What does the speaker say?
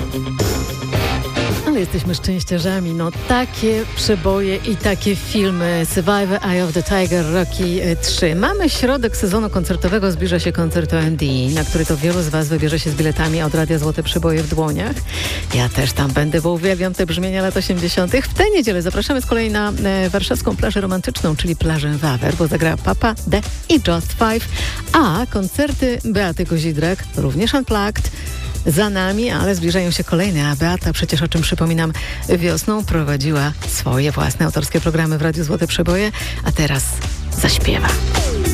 Ale jesteśmy szczęściarzami. No takie przeboje i takie filmy. Survivor, Eye of the Tiger, Rocky 3. Mamy środek sezonu koncertowego, zbliża się koncert OMD, na który to wielu z Was wybierze się z biletami od Radia Złote Przeboje w dłoniach. Ja też tam będę, bo uwielbiam te brzmienia lat 80. W tę niedzielę zapraszamy z kolei na warszawską plażę romantyczną, czyli plażę Wawer, bo zagra Papa, The i Just Five, a koncerty Beaty Kozidrak, również Unplugged, za nami, ale zbliżają się kolejne, a Beata przecież, o czym przypominam, wiosną prowadziła swoje własne autorskie programy w Radiu Złote Przeboje, a teraz zaśpiewa.